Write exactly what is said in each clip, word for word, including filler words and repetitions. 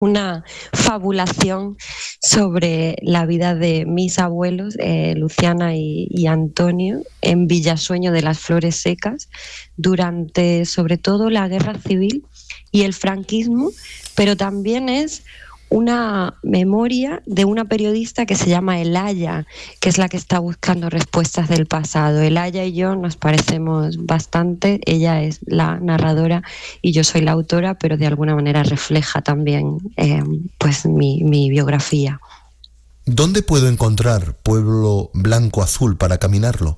una fabulación sobre la vida de mis abuelos, eh, Luciana y, y Antonio, en Villasueño de las Flores Secas, durante sobre todo la Guerra Civil y el franquismo, pero también es una memoria de una periodista que se llama Elaya, que es la que está buscando respuestas del pasado. Elaya y yo nos parecemos bastante, ella es la narradora y yo soy la autora, pero de alguna manera refleja también eh, pues mi, mi biografía. ¿Dónde puedo encontrar Pueblo Blanco Azul para caminarlo?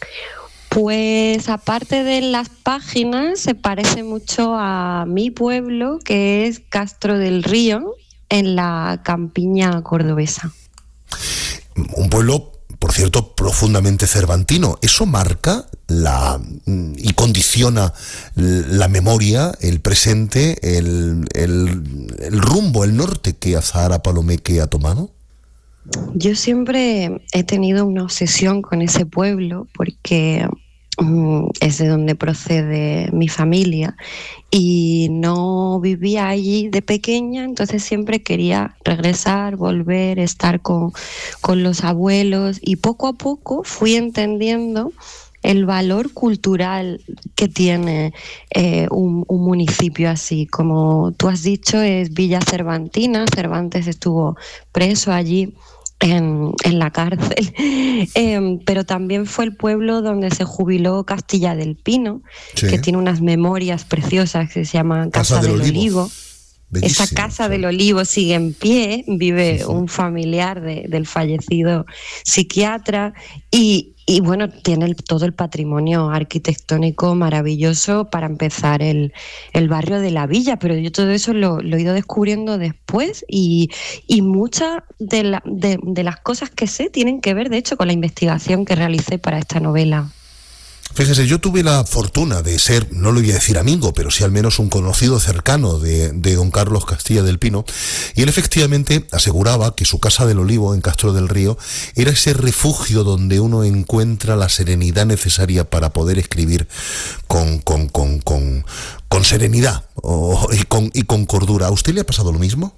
Pues aparte de las páginas, se parece mucho a mi pueblo, que es Castro del Río, en la campiña cordobesa. Un pueblo, por cierto, profundamente cervantino. ¿Eso marca la y condiciona la memoria, el presente, el, el, el rumbo, el norte que Azahara Palomeque ha tomado? Yo siempre he tenido una obsesión con ese pueblo porque um, es de donde procede mi familia y no vivía allí de pequeña, entonces siempre quería regresar, volver, estar con, con los abuelos, y poco a poco fui entendiendo el valor cultural que tiene eh, un, un municipio así. Como tú has dicho, es Villa Cervantina. Cervantes estuvo preso allí en, en la cárcel, eh, pero también fue el pueblo donde se jubiló Castilla del Pino, sí, que tiene unas memorias preciosas que se llaman Casa, Casa del, del Olivo. Olivo. Bellísimo, esa Casa sí. del Olivo sigue en pie, vive sí, sí. un familiar de, del fallecido psiquiatra y, y bueno, tiene el, todo el patrimonio arquitectónico maravilloso. Para empezar, el, el barrio de la Villa, pero yo todo eso lo, lo he ido descubriendo después y, y muchas de, la, de, de las cosas que sé tienen que ver, de hecho, con la investigación que realicé para esta novela. Fíjese, yo tuve la fortuna de ser, no lo voy a decir amigo, pero sí al menos un conocido cercano de, de don Carlos Castilla del Pino, y él efectivamente aseguraba que su Casa del Olivo en Castro del Río era ese refugio donde uno encuentra la serenidad necesaria para poder escribir con, con, con, con, con serenidad o, y, con, y con cordura. ¿A usted le ha pasado lo mismo?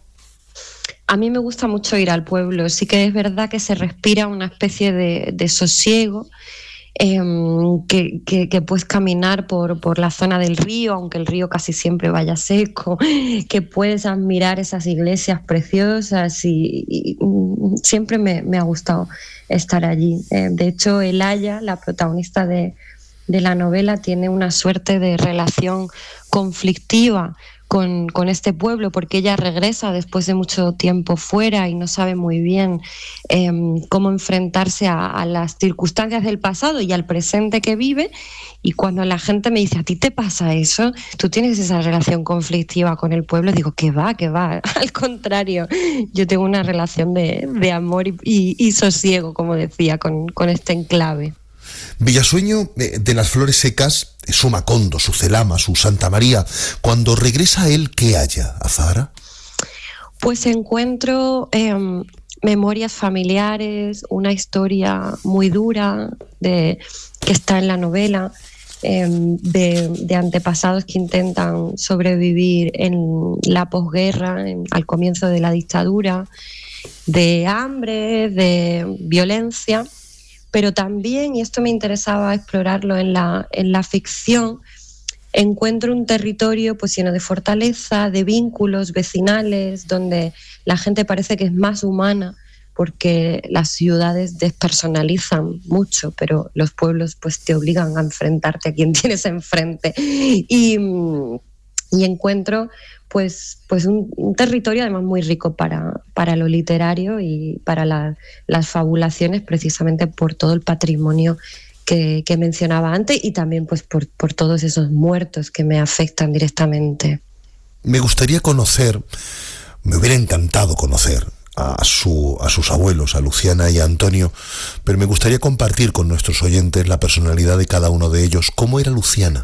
A mí me gusta mucho ir al pueblo, sí que es verdad que se respira una especie de, de sosiego. Eh, que, que, que puedes caminar por, por la zona del río, aunque el río casi siempre vaya seco, que puedes admirar esas iglesias preciosas y, y, y siempre me, me ha gustado estar allí. Eh, de hecho, Elaya, la protagonista de, de la novela, tiene una suerte de relación conflictiva Con, con este pueblo, porque ella regresa después de mucho tiempo fuera y no sabe muy bien eh, cómo enfrentarse a, a las circunstancias del pasado y al presente que vive. Y cuando la gente me dice, ¿a ti te pasa eso? ¿Tú tienes esa relación conflictiva con el pueblo? Digo, que va, que va. Al contrario, yo tengo una relación de, de amor y, y, y sosiego, como decía, con, con este enclave. Villasueño de las Flores Secas, su Macondo, su Celama, su Santa María. Cuando regresa él, ¿qué halla, Azahara? Pues encuentro eh, memorias familiares, una historia muy dura de, que está en la novela, eh, de, de antepasados que intentan sobrevivir en la posguerra, en, al comienzo de la dictadura, de hambre, de violencia. Pero también, y esto me interesaba explorarlo en la, en la ficción, encuentro un territorio pues lleno de fortaleza, de vínculos vecinales, donde la gente parece que es más humana, porque las ciudades despersonalizan mucho, pero los pueblos pues te obligan a enfrentarte a quien tienes enfrente. Y, y encuentro pues, pues un, un territorio además muy rico para, para lo literario y para la, las fabulaciones, precisamente por todo el patrimonio que, que mencionaba antes y también pues por, por todos esos muertos que me afectan directamente. Me gustaría conocer, me hubiera encantado conocer a, su, a sus abuelos, a Luciana y a Antonio, pero me gustaría compartir con nuestros oyentes la personalidad de cada uno de ellos. ¿Cómo era Luciana?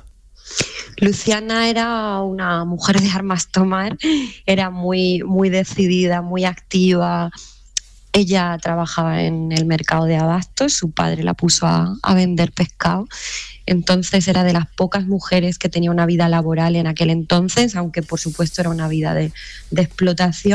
Luciana era una mujer de armas tomar, era muy, muy decidida, muy activa, Ella trabajaba en el mercado de abastos, su padre la puso a, a vender pescado. Entonces era de las pocas mujeres que tenía una vida laboral en aquel entonces, aunque por supuesto era una vida de, de explotación.